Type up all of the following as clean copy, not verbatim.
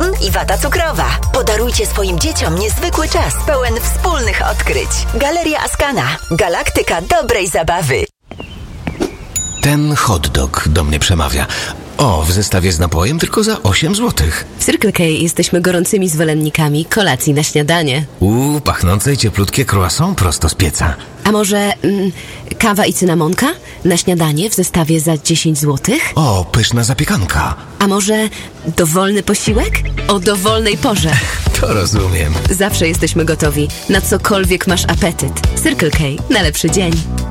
i wata cukrowa. Podarujcie swoim dzieciom niezwykły czas pełen wspólnych odkryć. Galeria Askana. Galaktyka dobrej zabawy. Ten hot dog do mnie przemawia. O, w zestawie z napojem tylko za 8 zł. W Circle K jesteśmy gorącymi zwolennikami kolacji na śniadanie. Pachnące i cieplutkie croissant prosto z pieca. A może kawa i cynamonka na śniadanie w zestawie za 10 zł? O, pyszna zapiekanka. A może dowolny posiłek? O dowolnej porze. To rozumiem. Zawsze jesteśmy gotowi, na cokolwiek masz apetyt. Circle K na lepszy dzień.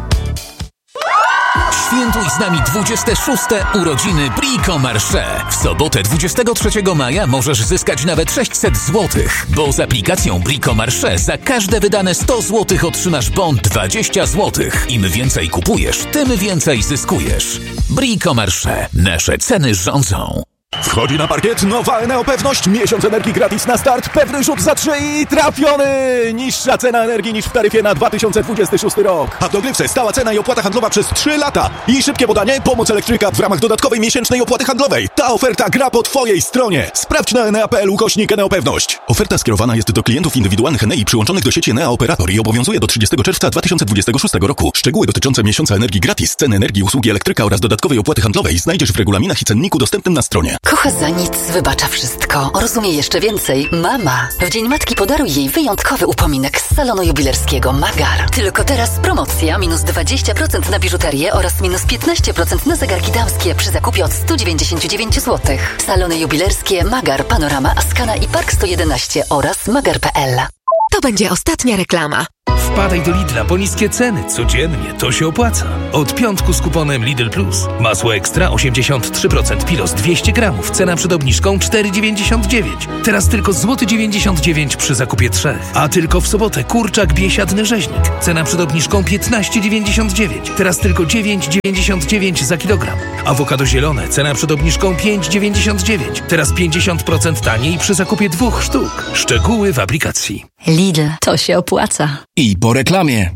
Świętuj z nami 26. urodziny Brico Marché. W sobotę 23 maja możesz zyskać nawet 600 zł, bo z aplikacją Brico Marché za każde wydane 100 zł otrzymasz bon 20 zł. Im więcej kupujesz, tym więcej zyskujesz. Brico Marché. Nasze ceny rządzą. Wchodzi na parkiet nowa Eneo Pewność. Miesiąc energii gratis na start. Pewny rzut za 3 i trafiony! Niższa cena energii niż w taryfie na 2026 rok. A w dogrywce stała cena i opłata handlowa przez 3 lata. I szybkie podanie, pomoc elektryka w ramach dodatkowej miesięcznej opłaty handlowej. Ta oferta gra po Twojej stronie. Sprawdź na enea.pl/Eneo Pewność. Oferta skierowana jest do klientów indywidualnych Enei przyłączonych do sieci Enea Operator i obowiązuje do 30 czerwca 2026 roku. Szczegóły dotyczące miesiąca energii gratis, ceny energii, usługi elektryka oraz dodatkowej opłaty handlowej znajdziesz w regulaminach i cenniku dostępnym na stronie. Kocha za nic, wybacza wszystko. Rozumie jeszcze więcej. Mama. W Dzień Matki podaruj jej wyjątkowy upominek z salonu jubilerskiego Magar. Tylko teraz promocja minus 20% na biżuterię oraz minus 15% na zegarki damskie przy zakupie od 199 zł. Salony jubilerskie Magar, Panorama, Askana i Park 111 oraz magar.pl. To będzie ostatnia reklama. Wpadaj do Lidla po niskie ceny. Codziennie to się opłaca. Od piątku z kuponem Lidl Plus. Masło ekstra 83% Pilos 200 gramów. Cena przed obniżką 4,99. Teraz tylko złoty 99 przy zakupie 3. A tylko w sobotę kurczak biesiadny rzeźnik. Cena przed obniżką 15,99. Teraz tylko 9,99 za kilogram. Awokado zielone. Cena przed obniżką 5,99. Teraz 50% taniej przy zakupie 2 sztuk. Szczegóły w aplikacji. Lidl, to się opłaca. I po reklamie.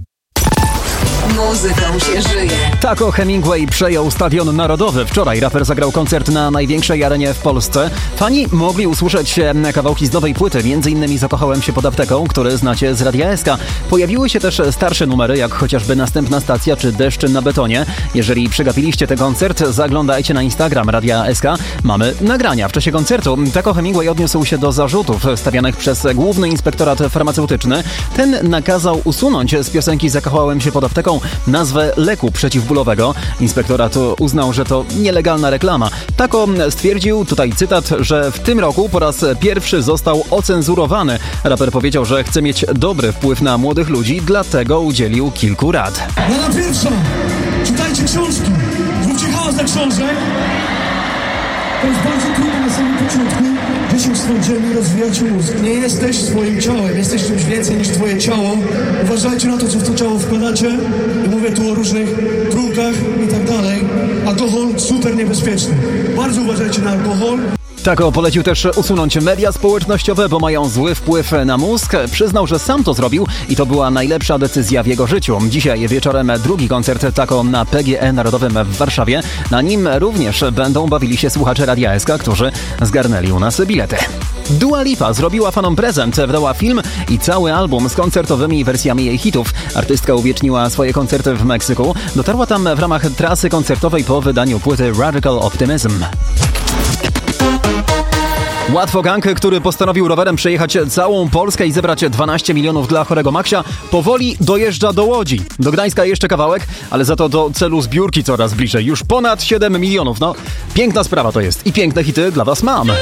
Muzyką się żyje. Taco Hemingway przejął Stadion Narodowy. Wczoraj raper zagrał koncert na największej arenie w Polsce. Fani mogli usłyszeć kawałki z nowej płyty, m.in. Zakochałem się pod apteką, który znacie z Radia SK. Pojawiły się też starsze numery, jak chociażby Następna stacja czy Deszcz na betonie. Jeżeli przegapiliście ten koncert, zaglądajcie na Instagram Radia SK. Mamy nagrania. W czasie koncertu Taco Hemingway odniósł się do zarzutów stawianych przez Główny Inspektorat Farmaceutyczny. Ten nakazał usunąć z piosenki Zakochałem się pod apteką nazwę leku przeciwbólowego. Inspektorat uznał, że to nielegalna reklama. Taco stwierdził, tutaj cytat, że w tym roku po raz pierwszy został ocenzurowany. Raper powiedział, że chce mieć dobry wpływ na młodych ludzi, dlatego udzielił kilku rad. Rada pierwsza. Czytajcie książki. Zróbcie hałas na książek. To jest bardzo trudne na samym początku. 10 stron dziennie rozwijacie mózg. Nie jesteś swoim ciałem, jesteś czymś więcej niż twoje ciało. Uważajcie na to, co w to ciało wkładacie. I mówię tu o różnych trunkach i tak dalej. Alkohol super niebezpieczny. Bardzo uważajcie na alkohol. Taco polecił też usunąć media społecznościowe, bo mają zły wpływ na mózg. Przyznał, że sam to zrobił i to była najlepsza decyzja w jego życiu. Dzisiaj wieczorem drugi koncert Taco na PGE Narodowym w Warszawie. Na nim również będą bawili się słuchacze Radia SK, którzy zgarnęli u nas bilety. Dua Lipa zrobiła fanom prezent, wydała film i cały album z koncertowymi wersjami jej hitów. Artystka uwieczniła swoje koncerty w Meksyku. Dotarła tam w ramach trasy koncertowej po wydaniu płyty Radical Optimism. Łatwo gang, który postanowił rowerem przejechać całą Polskę i zebrać 12 milionów dla chorego Maksia, powoli dojeżdża do Łodzi. Do Gdańska jeszcze kawałek, ale za to do celu zbiórki coraz bliżej. Już ponad 7 milionów. No, piękna sprawa to jest i piękne hity dla was mam.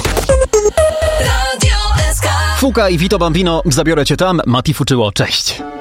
Fuka i Vito Bambino, zabiorę cię tam, Mati Fuczyło, cześć.